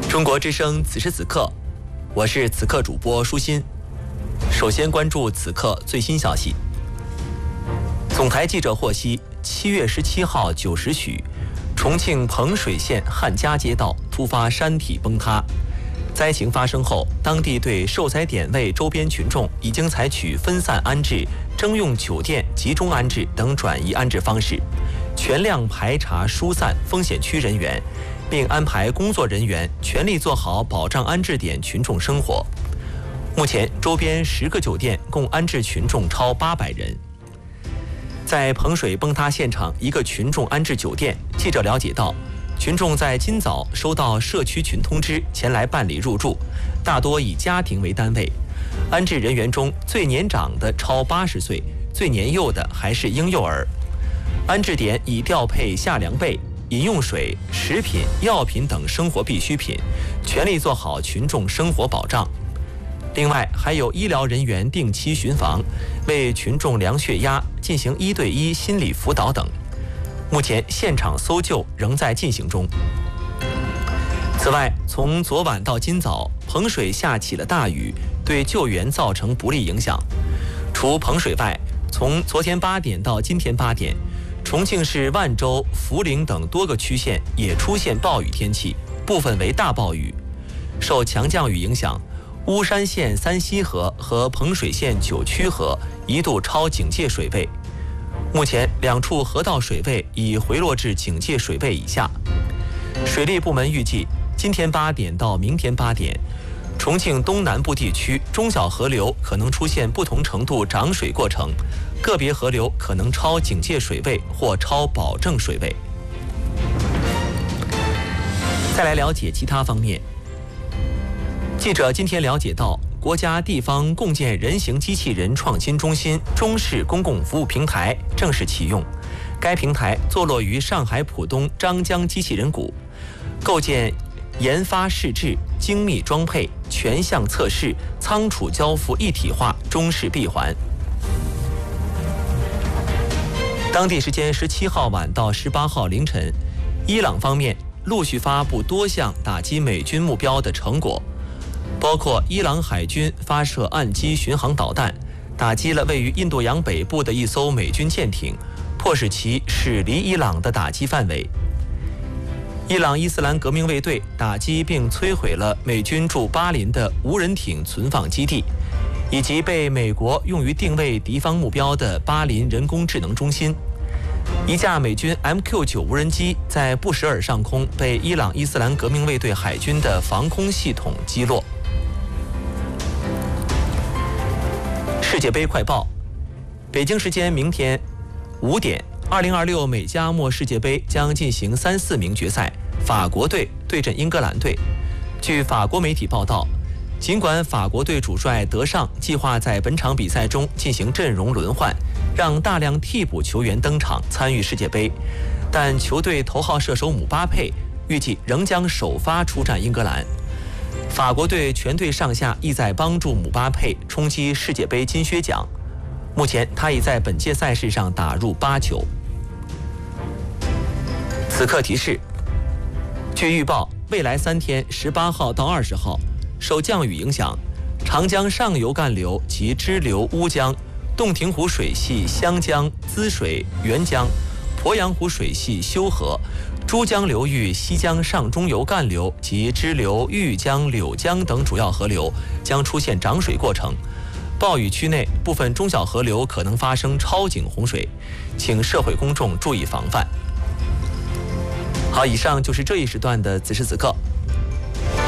中国之声此时此刻，我是此刻主播舒心。首先关注此刻最新消息。总台记者获悉，7月17号9时许，重庆彭水县汉家街道突发山体崩塌。灾情发生后，当地对受灾点位周边群众已经采取分散安置、征用酒店集中安置等转移安置方式，全量排查疏散风险区人员，并安排工作人员全力做好保障安置点群众生活。目前，周边10个酒店共安置群众超800人。在彭水崩塌现场一个群众安置酒店，记者了解到，群众在今早收到社区群通知前来办理入住，大多以家庭为单位。安置人员中最年长的超80岁，最年幼的还是婴幼儿。安置点已调配夏凉被、饮用水、食品、药品等生活必需品，全力做好群众生活保障。另外，还有医疗人员定期巡房，为群众量血压，进行1对1心理辅导等。目前现场搜救仍在进行中。此外，从昨晚到今早，彭水下起了大雨，对救援造成不利影响。除彭水外，从昨天8点到今天8点，重庆市万州、涪陵等多个区县也出现暴雨天气，部分为大暴雨。受强降雨影响，巫山县三溪河和彭水县九曲河一度超警戒水位。目前2处河道水位已回落至警戒水位以下。水利部门预计，今天8点到明天8点，重庆东南部地区中小河流可能出现不同程度涨水过程，个别河流可能超警戒水位或超保证水位。再来了解其他方面。记者今天了解到，国家地方共建人形机器人创新中心中式公共服务平台正式启用。该平台坐落于上海浦东张江机器人谷，构建研发试制、精密装配、全项测试、仓储交付一体化中式闭环。当地时间17号晚到18号凌晨，伊朗方面陆续发布多项打击美军目标的成果，包括伊朗海军发射岸基巡航导弹，打击了位于印度洋北部的一艘美军舰艇，迫使其驶离伊朗的打击范围。伊朗伊斯兰革命卫队打击并摧毁了美军驻巴林的无人艇存放基地，以及被美国用于定位敌方目标的巴林人工智能中心。一架美军 MQ-9 无人机在布什尔上空被伊朗伊斯兰革命卫队海军的防空系统击落。世界杯快报：北京时间明天5点，2026美加墨世界杯将进行3、4名决赛，法国队对阵英格兰队。据法国媒体报道，尽管法国队主帅德尚计划在本场比赛中进行阵容轮换，让大量替补球员登场参与世界杯，但球队头号射手姆巴佩预计仍将首发出战英格兰。法国队全队上下意在帮助姆巴佩冲击世界杯金靴奖。目前他已在本届赛事上打入8球。此刻提示：据预报，未来3天18号到20号受降雨影响，长江上游干流及支流乌江、洞庭湖水系湘江、滋水、沅江、鄱阳湖水系修河、珠江流域西江上中游干流及支流豫江、柳江等主要河流将出现涨水过程。暴雨区内部分中小河流可能发生超警洪水，请社会公众注意防范。好，以上就是这一时段的此时此刻，